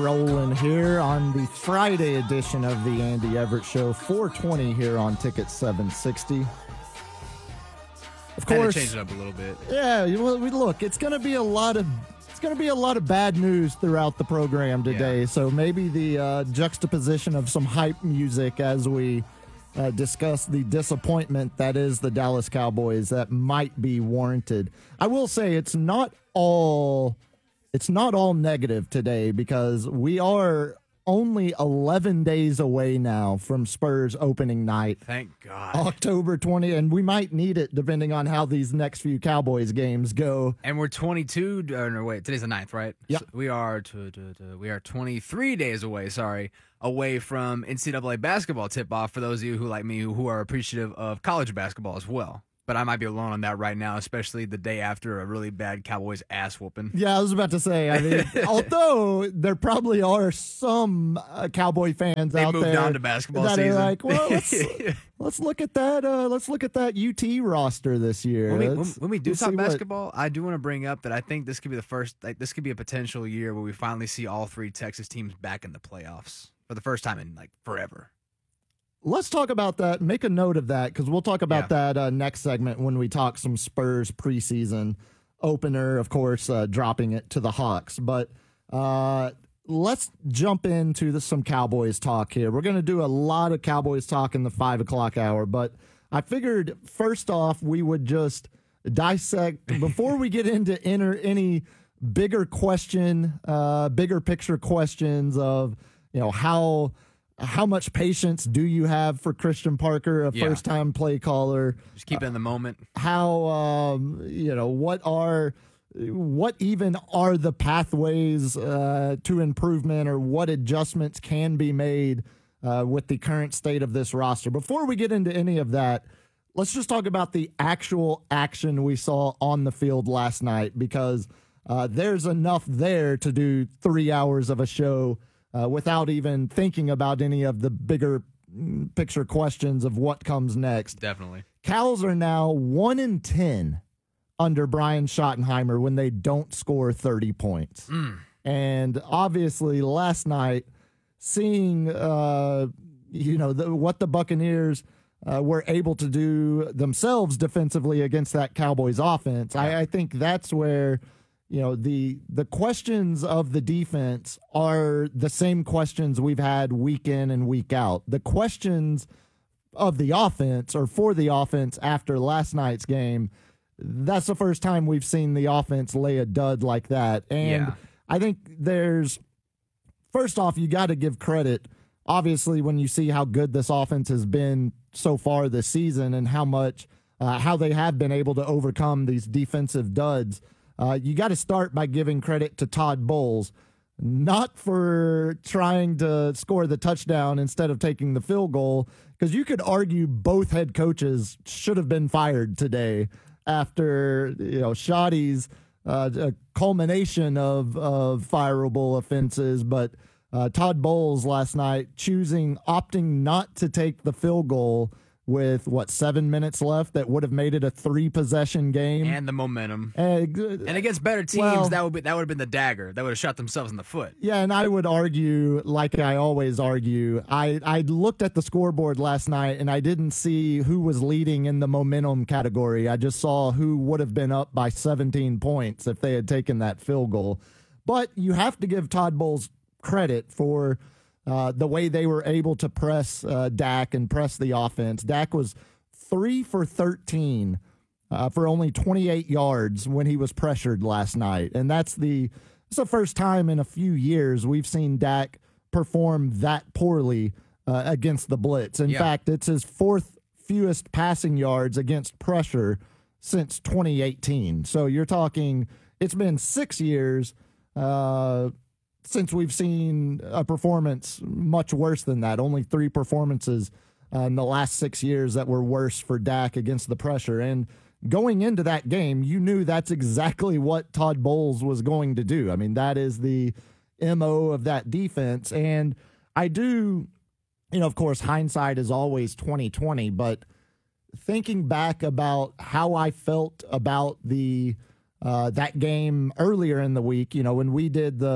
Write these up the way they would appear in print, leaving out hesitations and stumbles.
rolling here on the Friday edition of the Andy Everett Show, 420 here on Ticket 760. Of course, change it up a little bit. Yeah, well, look, it's going to be a lot of bad news throughout the program today. Yeah. So maybe the juxtaposition of some hype music as we discuss the disappointment that is the Dallas Cowboys that might be warranted. I will say it's not all negative today because we are only 11 days away now from Spurs opening night. Thank God. October 20, and we might need it depending on how these next few Cowboys games go. And we're 22, no wait, today's the 9th, right? Yeah. So we are 23 days away from NCAA basketball tip-off for those of you who, like me, who are appreciative of college basketball as well. But I might be alone on that right now, especially the day after a really bad Cowboys ass whooping. Yeah, I was about to say, I mean, although there probably are some Cowboy fans out there moved on to basketball that season. are like, well, let's look at that. Let's look at that UT roster this year. When we do talk basketball, I do want to bring up that I think this could be the first. This could be a potential year where we finally see all three Texas teams back in the playoffs for the first time in forever. Let's talk about that. Make a note of that because we'll talk about that next segment when we talk some Spurs preseason opener, of course, dropping it to the Hawks. But let's jump into some Cowboys talk here. We're going to do a lot of Cowboys talk in the 5 o'clock hour, but I figured first off we would just dissect before we get into any bigger picture questions of, how much patience do you have for Christian Parker, a first-time play caller? Just keep it in the moment. How, what even are the pathways to improvement, or what adjustments can be made with the current state of this roster? Before we get into any of that, let's just talk about the actual action we saw on the field last night, because there's enough there to do 3 hours of a show without even thinking about any of the bigger picture questions of what comes next. Definitely. Cows are now 1-10 under Brian Schottenheimer when they don't score 30 points. And obviously last night, seeing, what the Buccaneers were able to do themselves defensively against that Cowboys offense, I think that's where the questions of the defense are the same questions we've had week in and week out. The questions of the offense, or for the offense after last night's game, that's the first time we've seen the offense lay a dud like that. And I think first off, you got to give credit, obviously, when you see how good this offense has been so far this season and how they have been able to overcome these defensive duds. You got to start by giving credit to Todd Bowles, not for trying to score the touchdown instead of taking the field goal, because you could argue both head coaches should have been fired today after Schotty's culmination of fireable offenses. But Todd Bowles last night opting not to take the field goal with 7 minutes left, that would have made it a 3-possession game, and the momentum, and against better teams, that would have been the dagger that would have shot themselves in the foot. Yeah, and I would argue, like I always argue, I looked at the scoreboard last night and I didn't see who was leading in the momentum category. I just saw who would have been up by 17 points if they had taken that field goal. But you have to give Todd Bowles credit for the way they were able to press Dak and press the offense. Dak was 3 for 13 for only 28 yards when he was pressured last night. And it's the first time in a few years we've seen Dak perform that poorly against the blitz. In fact, it's his fourth fewest passing yards against pressure since 2018. So you're talking, it's been 6 years since we've seen a performance much worse than that. Only 3 performances in the last 6 years that were worse for Dak against the pressure. And going into that game, you knew that's exactly what Todd Bowles was going to do. I mean, that is the MO of that defense. And I do, of course, hindsight is always 20/20, but thinking back about how I felt about that game earlier in the week, when we did the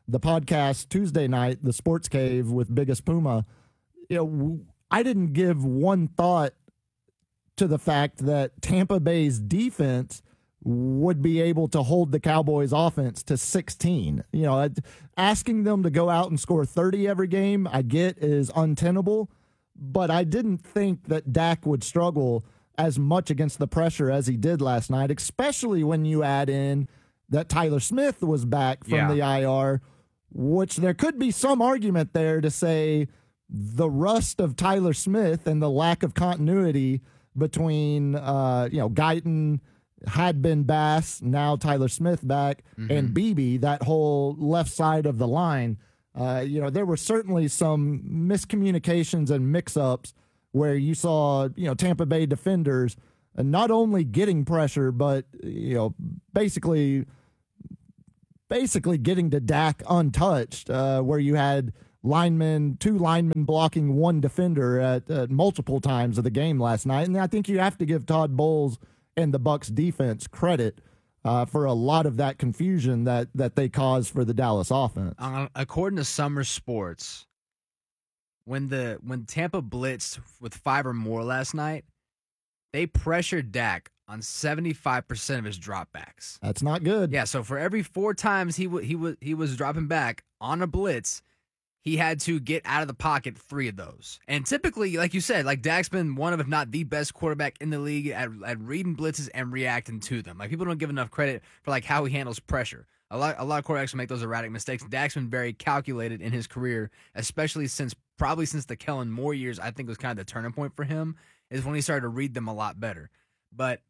the podcast Tuesday night, the Sports Cave with Biggest Puma, I didn't give one thought to the fact that Tampa Bay's defense would be able to hold the Cowboys offense to 16. Asking them to go out and score 30 every game, I get is untenable, but I didn't think that Dak would struggle as much against the pressure as he did last night, especially when you add in that Tyler Smith was back from the IR, which there could be some argument there to say the rust of Tyler Smith and the lack of continuity between, Guyton, had been Bass, now Tyler Smith back, and Beebe, that whole left side of the line. There were certainly some miscommunications and mix-ups where you saw, Tampa Bay defenders not only getting pressure, but, basically getting to Dak untouched, where you had two linemen blocking one defender at multiple times of the game last night. And I think you have to give Todd Bowles and the Bucs defense credit for a lot of that confusion that they caused for the Dallas offense. According to Summer Sports, when Tampa blitzed with 5 or more last night, they pressured Dak on 75% of his dropbacks. That's not good. Yeah, so for every 4 times he was dropping back on a blitz, he had to get out of the pocket 3 of those. And typically, like you said, Dak's been one of, if not the best quarterback in the league at reading blitzes and reacting to them. People don't give enough credit for how he handles pressure. A lot of quarterbacks make those erratic mistakes. Dak's been very calculated in his career, especially since the Kellen Moore years. I think was kind of the turning point for him is when he started to read them a lot better. But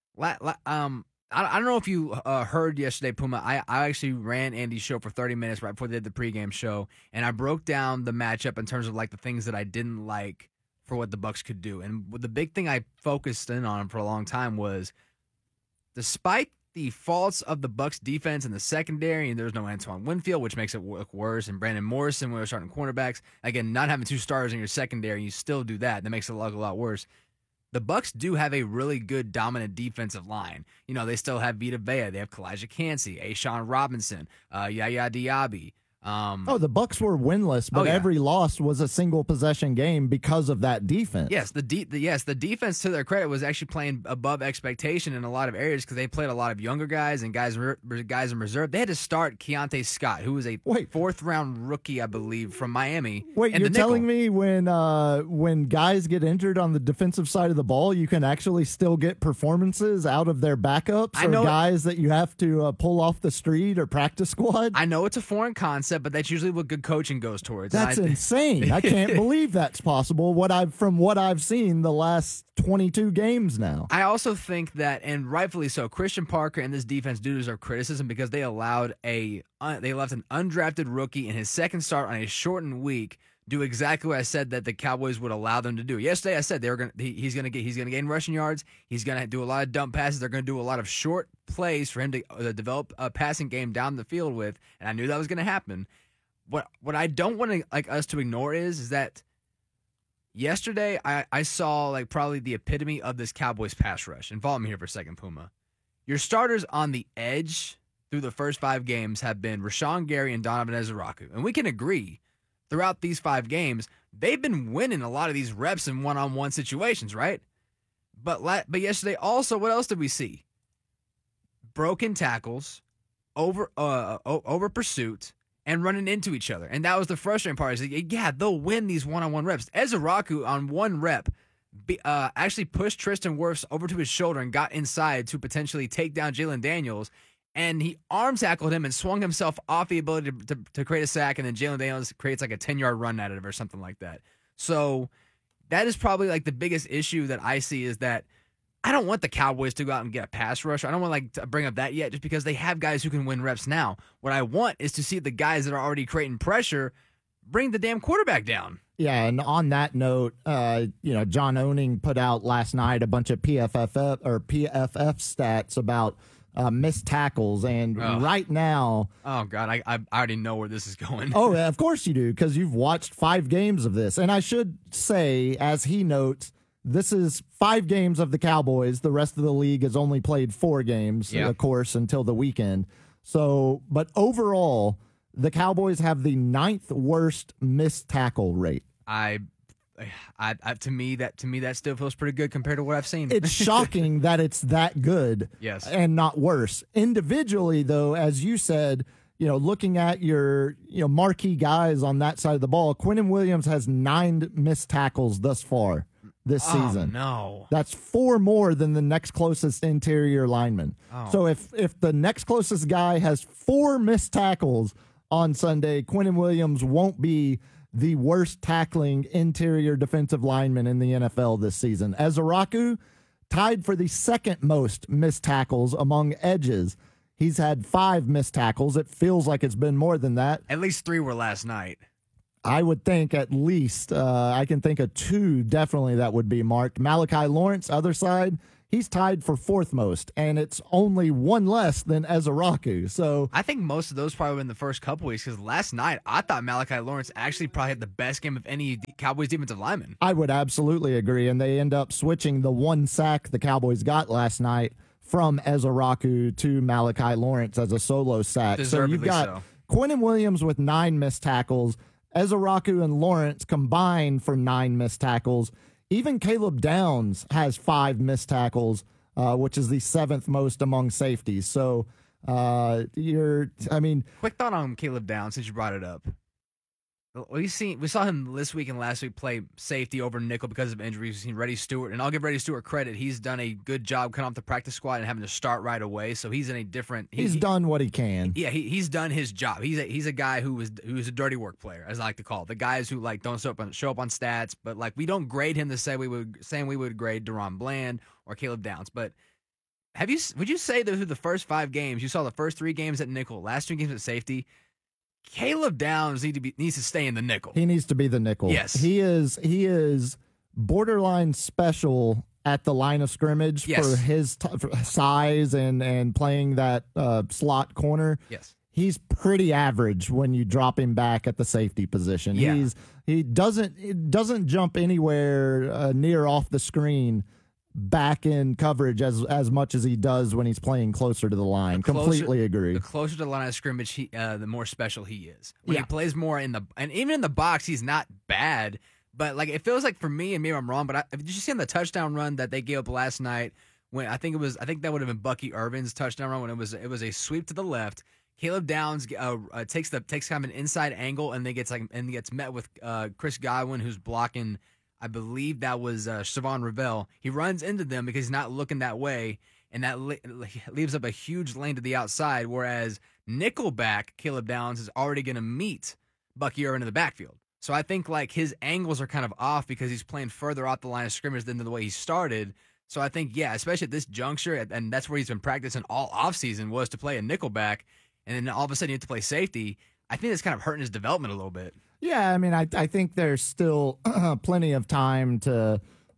I don't know if you heard yesterday, Puma. I actually ran Andy's show for 30 minutes right before they did the pregame show, and I broke down the matchup in terms of the things that I didn't like for what the Bucs could do. And the big thing I focused in on for a long time was, despite the faults of the Bucs defense in the secondary, and there's no Antoine Winfield, which makes it look worse, and Brandon Morrison, when we're starting cornerbacks, again, not having 2 stars in your secondary, you still do that. That makes it look a lot worse. The Bucs do have a really good dominant defensive line. They still have Vita Vea. They have Kalijah Kancey, A'Shawn Robinson, Yaya Diaby. The Bucs were winless, but every loss was a single possession game because of that defense. Yes, the defense, to their credit, was actually playing above expectation in a lot of areas because they played a lot of younger guys and guys in reserve. They had to start Keontae Scott, who was a 4th-round rookie, I believe, from Miami. Wait, you're telling me when guys get injured on the defensive side of the ball, you can actually still get performances out of their backups guys that you have to pull off the street or practice squad? I know it's a foreign concept, but that's usually what good coaching goes towards. That's insane. I can't believe that's possible. From what I've seen the last 22 games now. I also think that, and rightfully so, Christian Parker and this defense do deserve criticism because they left an undrafted rookie in his second start on a shortened week do exactly what I said that the Cowboys would allow them to do. Yesterday I said he's going to gain rushing yards. He's going to do a lot of dump passes. They're going to do a lot of short plays for him to develop a passing game down the field with, and I knew that was going to happen. What I don't want us to ignore is that yesterday I saw probably the epitome of this Cowboys pass rush. And follow me here for a second, Puma. Your starters on the edge through the first 5 games have been Rashawn Gary and Donovan Ezeraku, and we can agree throughout these 5 games, they've been winning a lot of these reps in one-on-one situations, right? But yesterday also, what else did we see? Broken tackles, over pursuit, and running into each other. And that was the frustrating part. They'll win these one-on-one reps. Ezeraku on one rep actually pushed Tristan Wirfs over to his shoulder and got inside to potentially take down Jalen Daniels. And he arm tackled him and swung himself off the ability to create a sack, and then Jalen Daniels creates a 10-yard run out of it or something like that. So that is probably the biggest issue that I see is that I don't want the Cowboys to go out and get a pass rush. I don't want to bring up that yet just because they have guys who can win reps now. What I want is to see the guys that are already creating pressure bring the damn quarterback down. Yeah, and on that note, John Owning put out last night a bunch of PFF stats about missed tackles, and right now... Oh, God, I already know where this is going. Oh, of course you do, because you've watched 5 games of this. And I should say, as he notes, this is 5 games of the Cowboys. The rest of the league has only played 4 games, of course, until the weekend. So, but overall, the Cowboys have the 9th worst missed tackle rate. To me that still feels pretty good compared to what I've seen. It's shocking that it's that good, yes, and not worse. Individually, though, as you said, looking at your marquee guys on that side of the ball, Quinnen Williams has 9 missed tackles thus far this season. No, that's 4 more than the next closest interior lineman. So if the next closest guy has 4 missed tackles on Sunday, Quinnen Williams won't be the worst tackling interior defensive lineman in the NFL this season. Ezaraku tied for the 2nd most missed tackles among edges. He's had 5 missed tackles. It feels like it's been more than that. At least 3 were last night. I would think at least. I can think of 2 definitely that would be marked. Malachi Lawrence, other side, he's tied for 4th most, and it's only 1 less than Ezaraku. So I think most of those probably in the first couple weeks, because last night I thought Malachi Lawrence actually probably had the best game of any Cowboys defensive lineman. I would absolutely agree, and they end up switching the 1 sack the Cowboys got last night from Ezaraku to Malachi Lawrence as a solo sack. So you've got Quinnen Williams with 9 missed tackles, Ezaraku and Lawrence combined for 9 missed tackles. Even Caleb Downs has 5 missed tackles, which is the 7th most among safeties. So quick thought on Caleb Downs since you brought it up. We saw him this week and last week play safety over nickel because of injuries. We've seen Reddy Stewart, and I'll give Reddy Stewart credit. He's done a good job cutting off the practice squad and having to start right away. So he's in a different. He's done what he can. Yeah, he's done his job. He's a guy who's a dirty work player, as I like to call it. The guys who don't show up on stats, but we don't grade him the same we would grade Deron Bland or Caleb Downs. But would you say that through the first 5 games, you saw the first 3 games at nickel, last 2 games at safety? Caleb Downs needs to stay in the nickel. He needs to be the nickel. Yes. He is borderline special at the line of scrimmage for his size and playing that slot corner. Yes. He's pretty average when you drop him back at the safety position. Yeah. He doesn't jump anywhere near off the screen back in coverage as much as he does when he's playing closer to the line. Completely agree. The closer to the line of scrimmage, the more special he is. When he plays more and even in the box, he's not bad. But it feels like for me, and maybe I'm wrong, but did you see on the touchdown run that they gave up last night? When I think that would have been Bucky Irvin's touchdown run when it was a sweep to the left. Caleb Downs takes kind of an inside angle and then gets met with Chris Godwin, who's blocking. I believe that was Siobhan Revell. He runs into them because he's not looking that way, and that leaves up a huge lane to the outside, whereas nickelback Caleb Downs is already going to meet Bucky Irvin in the backfield. So I think his angles are kind of off because he's playing further off the line of scrimmage than the way he started. So I think, especially at this juncture, and that's where he's been practicing all offseason, was to play a nickelback, and then all of a sudden you have to play safety. I think that's kind of hurting his development a little bit. Yeah, I think there's still plenty of time to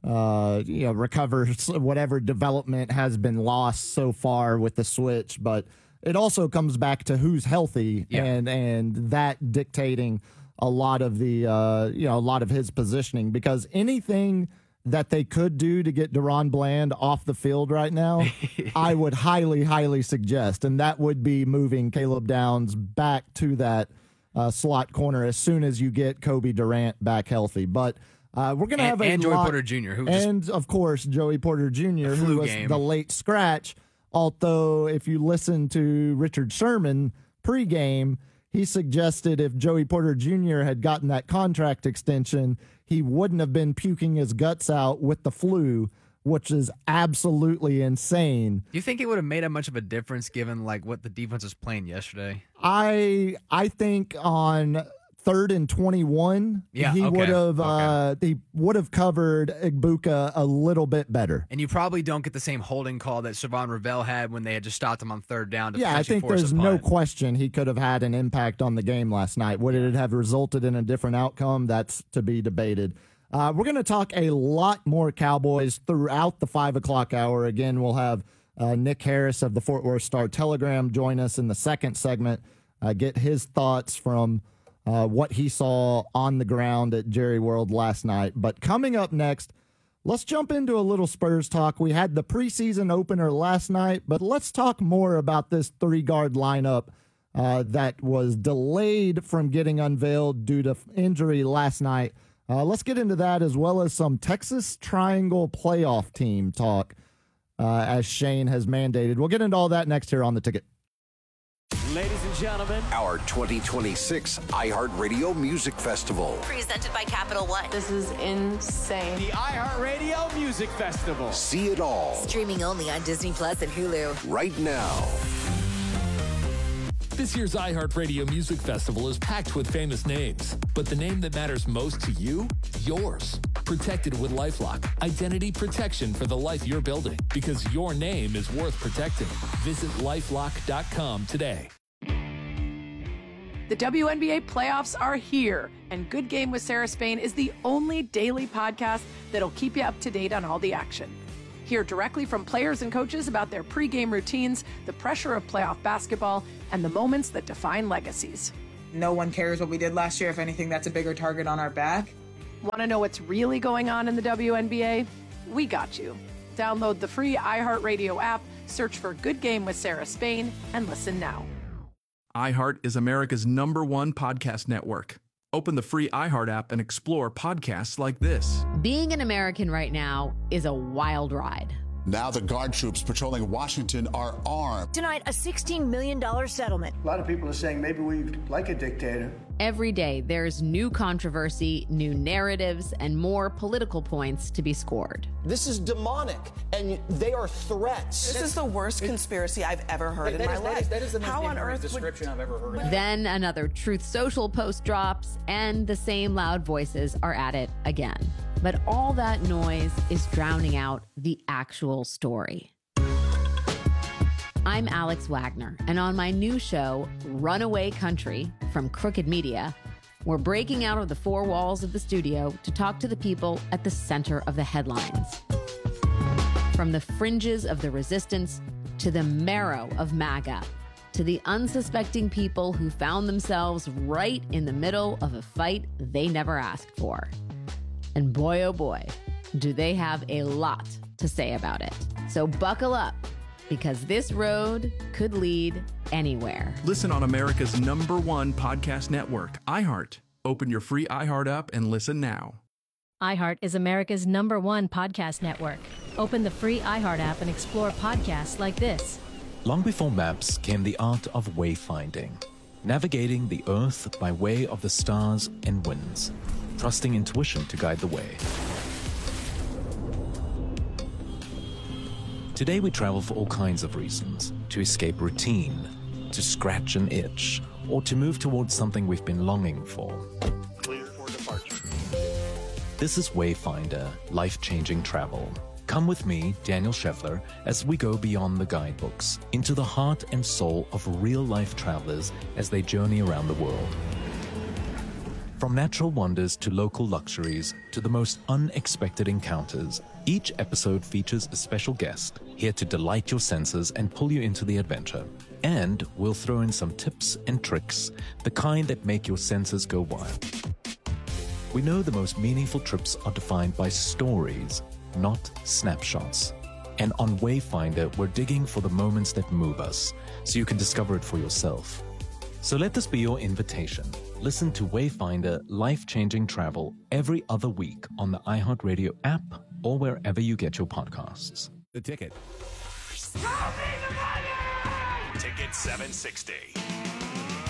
recover whatever development has been lost so far with the switch, but it also comes back to who's healthy and that dictating a lot of the a lot of his positioning, because anything that they could do to get Deron Bland off the field right now, I would highly, highly suggest, and that would be moving Caleb Downs back to that slot corner as soon as you get Kobe Durant back healthy. But we're going to have Joey Porter Jr., of course, Joey Porter Jr., who was the late scratch. Although, if you listen to Richard Sherman pregame, he suggested if Joey Porter Jr. had gotten that contract extension, he wouldn't have been puking his guts out with the flu, which is absolutely insane. Do you think it would have made that much of a difference given what the defense was playing yesterday? I think on 3rd and 21, he would have covered Igbokwe a little bit better. And you probably don't get the same holding call that Siobhan Revell had when they had just stopped him on 3rd down. I think there's no question he could have had an impact on the game last night. Would it have resulted in a different outcome? That's to be debated. We're going to talk a lot more Cowboys throughout the 5 o'clock hour. Again, we'll have Nick Harris of the Fort Worth Star-Telegram join us in the second segment, get his thoughts from what he saw on the ground at Jerry World last night. But coming up next, let's jump into a little Spurs talk. We had the preseason opener last night, but let's talk more about this 3-guard lineup that was delayed from getting unveiled due to injury last night. Let's get into that as well as some Texas Triangle playoff team talk as Shane has mandated. We'll get into all that next here on The Ticket. Ladies and gentlemen, our 2026 iHeartRadio Music Festival. Presented by Capital One. This is insane. The iHeartRadio Music Festival. See it all. Streaming only on Disney Plus and Hulu. Right now. This year's iHeartRadio Music Festival is packed with famous names, but the name that matters most to you, yours. Protected with LifeLock, identity protection for the life you're building, because your name is worth protecting. Visit LifeLock.com today. The WNBA playoffs are here, and Good Game with Sarah Spain is the only daily podcast that'll keep you up to date on all the action. Hear directly from players and coaches about their pregame routines, the pressure of playoff basketball, and the moments that define legacies. No one cares what we did last year. If anything, that's a bigger target on our back. Want to know what's really going on in the WNBA? We got you. Download the free iHeartRadio app, search for Good Game with Sarah Spain, and listen now. iHeart is America's #1 podcast network. Open the free iHeart app and explore podcasts like this. Being an American right now is a wild ride. Now the guard troops patrolling Washington are armed. Tonight, a $16 million settlement. A lot of people are saying maybe we like a dictator. Every day, there's new controversy, new narratives, and more political points to be scored. This is demonic, and they are threats. This is the worst conspiracy I've ever heard in my life. That is the most How on earth description I've ever heard. Then another Truth Social post drops, and the same loud voices are at it again. But all that noise is drowning out the actual story. I'm Alex Wagner, and on my new show, Runaway Country, from Crooked Media, we're breaking out of the four walls of the studio to talk to the people at the center of the headlines. From the fringes of the resistance to the marrow of MAGA, to the unsuspecting people who found themselves right in the middle of a fight they never asked for. And boy, oh boy, do they have a lot to say about it. So buckle up, because this road could lead anywhere. Listen on America's #1 podcast network, iHeart. Open your free iHeart app and listen now. iHeart is America's #1 podcast network. Open the free iHeart app and explore podcasts like this. Long before maps came the art of wayfinding, navigating the earth by way of the stars and winds, trusting intuition to guide the way. Today we travel for all kinds of reasons: to escape routine, to scratch an itch, or to move towards something we've been longing for. Clear for departure. This is Wayfinder, life-changing travel. Come with me, Daniel Scheffler, as we go beyond the guidebooks, into the heart and soul of real-life travelers as they journey around the world. From natural wonders to local luxuries to the most unexpected encounters, each episode features a special guest here to delight your senses and pull you into the adventure. And we'll throw in some tips and tricks, the kind that make your senses go wild. We know the most meaningful trips are defined by stories, not snapshots. And on Wayfinder, we're digging for the moments that move us, so you can discover it for yourself. So let this be your invitation. Listen to Wayfinder Life-Changing Travel every other week on the iHeartRadio app or wherever you get your podcasts. The Ticket. Ticket 760.